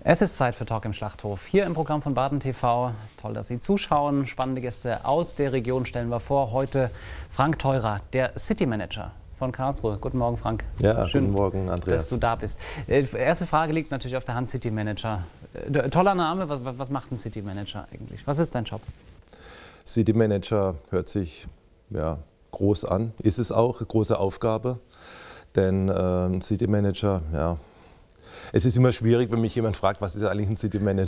Es ist Zeit für Talk im Schlachthof. Hier im Programm von Baden TV. Toll, dass Sie zuschauen. Spannende Gäste aus der Region stellen wir vor. Heute Frank Theurer, der City Manager von Karlsruhe. Guten Morgen, Frank. Ja, schön, guten Morgen, Andreas. dass du da bist. Erste Frage liegt natürlich auf der Hand, City Manager. Toller Name. Was macht ein City Manager eigentlich? Was ist dein Job? City Manager hört sich groß an. Ist es auch, eine große Aufgabe. Denn City Manager, es ist immer schwierig, wenn mich jemand fragt, was ist eigentlich ein City Manager?